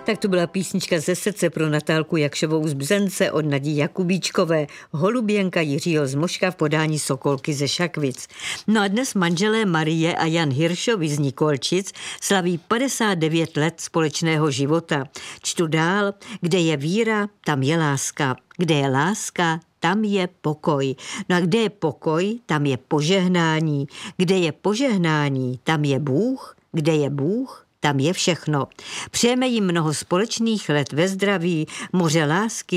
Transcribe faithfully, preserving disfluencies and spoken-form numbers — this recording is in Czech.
Tak to byla písnička ze srdce pro Natálku Jakšovou z Bzence od Nadí Jakubíčkové, Holuběnka Jiřího z Moška v podání Sokolky ze Šakvic. No a dnes manželé Marie a Jan Hiršovi z Nikolčic slaví padesát devět let společného života. Čtu dál, kde je víra, tam je láska, kde je láska, tam je pokoj. No a kde je pokoj, tam je požehnání. Kde je požehnání, tam je Bůh. Kde je Bůh, tam je všechno. Přejeme jim mnoho společných let ve zdraví, moře lásky,